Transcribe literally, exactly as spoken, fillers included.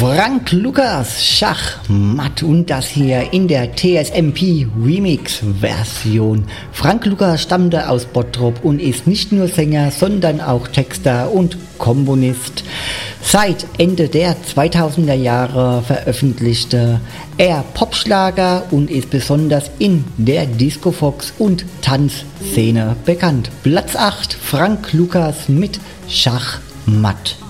Frank Lucas, Schachmatt und das hier in der T S M P Remix Version. Frank Lucas stammte aus Bottrop und ist nicht nur Sänger, sondern auch Texter und Komponist. Seit Ende der zweitausender Jahre veröffentlichte er Popschlager und ist besonders in der Disco-Fox- und Tanzszene bekannt. Platz acht, Frank Lucas mit Schachmatt.